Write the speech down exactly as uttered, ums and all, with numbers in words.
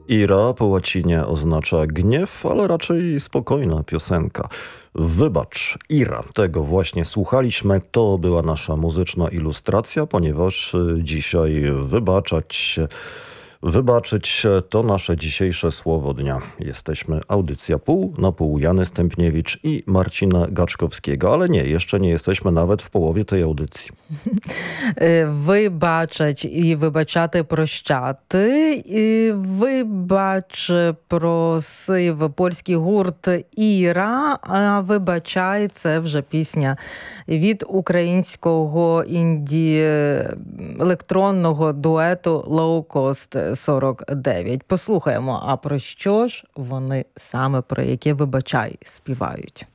Ira po łacinie oznacza gniew, ale raczej spokojna piosenka. Wybacz, Ira, tego właśnie słuchaliśmy. To była nasza muzyczna ilustracja, ponieważ y, dzisiaj wybaczać, wybaczyć to nasze dzisiejsze słowo dnia. Jesteśmy audycja pół na pół Jany Stępniewicz i Marcina Gaczkowskiego, ale nie, jeszcze nie jesteśmy nawet w połowie tej audycji. Вибачать і вибачати, прощати. І вибач просив польський гурт «Іра», а «Вибачай» – це вже пісня від українського інді-електронного дуету Low Cost сорок дев'ять. Послухаємо, а про що ж вони саме, про яке «Вибачай» співають.